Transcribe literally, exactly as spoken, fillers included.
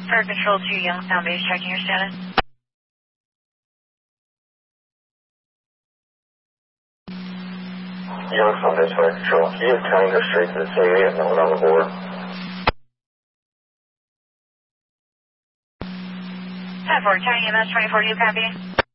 Fire Control to Youngstown Base, checking your status. Youngstown Base Fire Control. Can you tell go straight to the C A and no one on the board? ten four, County E M S twenty-four, do you copy?